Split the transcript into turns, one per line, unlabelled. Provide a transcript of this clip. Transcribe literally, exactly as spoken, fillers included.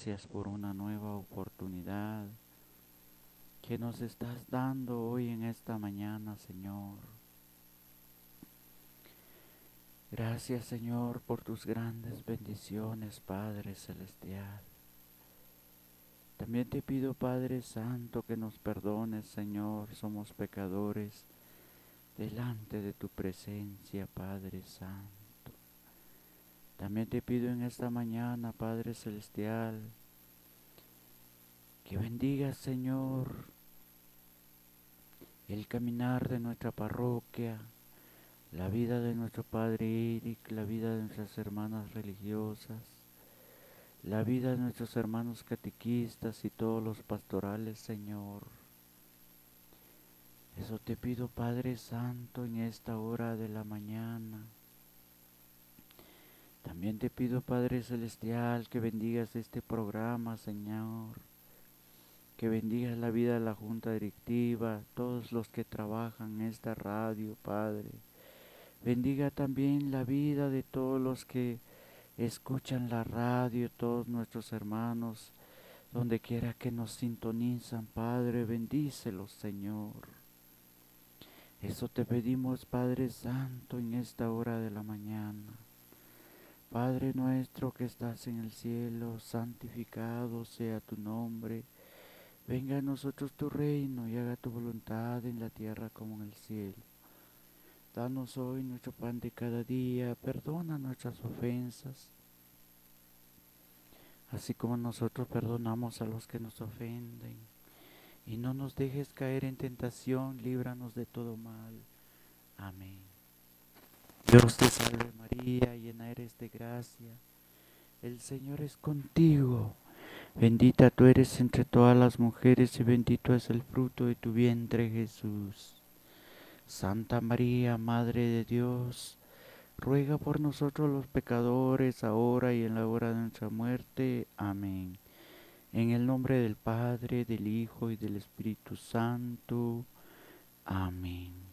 gracias por una nueva oportunidad que nos estás dando hoy en esta mañana, Señor. Gracias, Señor, por tus grandes bendiciones, Padre Celestial. También te pido, Padre Santo, que nos perdones, Señor, somos pecadores delante de tu presencia, Padre Santo. También te pido en esta mañana, Padre Celestial, que bendigas, Señor, el caminar de nuestra parroquia, la vida de nuestro Padre Eric, la vida de nuestras hermanas religiosas, la vida de nuestros hermanos catequistas y todos los pastorales, Señor. Eso te pido, Padre Santo, en esta hora de la mañana. También te pido, Padre Celestial, que bendigas este programa, Señor. Que bendigas la vida de la Junta Directiva, todos los que trabajan en esta radio, Padre. Bendiga también la vida de todos los que escuchan la radio, todos nuestros hermanos, donde quiera que nos sintonizan, Padre, bendícelos, Señor. Eso te pedimos, Padre Santo, en esta hora de la mañana. Padre nuestro que estás en el cielo, santificado sea tu nombre. Venga a nosotros tu reino y haga tu voluntad en la tierra como en el cielo. Danos hoy nuestro pan de cada día, perdona nuestras ofensas, así como nosotros perdonamos a los que nos ofenden. Y no nos dejes caer en tentación, líbranos de todo mal. Amén. Dios te salve María, llena eres de gracia. El Señor es contigo. Bendita tú eres entre todas las mujeres y bendito es el fruto de tu vientre, Jesús. Santa María, Madre de Dios, ruega por nosotros los pecadores, ahora y en la hora de nuestra muerte. Amén. En el nombre del Padre, del Hijo y del Espíritu Santo. Amén.